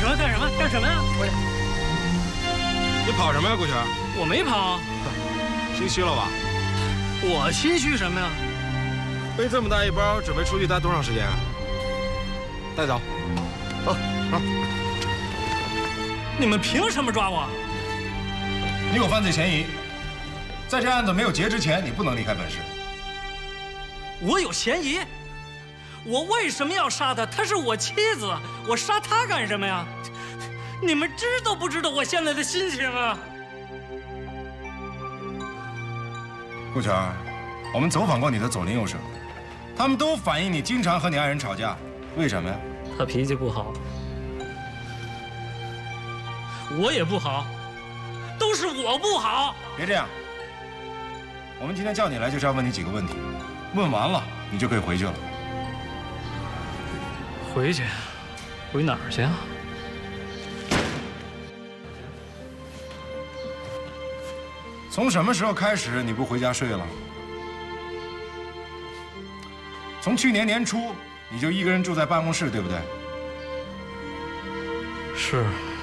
么？干什么？干什么呀？ 你跑什么呀，顾全？ 我没跑。 心虚了吧？ 我心虚什么呀？ 背这么大一包，准备出去待多长时间啊？带走。走。 你们凭什么抓我？ 你有犯罪嫌疑，在这案子没有结之前，你不能离开本市。 我有嫌疑？我为什么要杀她？她是我妻子，我杀她干什么呀？你们知道不知道我现在的心情啊？ 顾全，我们走访过你的左邻右舍，他们都反映你经常和你爱人吵架，为什么呀？ 她脾气不好，我也不好，都是我不好。 别这样，我们今天叫你来就是要问你几个问题，问完了你就可以回去了。 回去？回哪儿去啊？ 从什么时候开始你不回家睡了？从去年年初你就一个人住在办公室，对不对？ 是。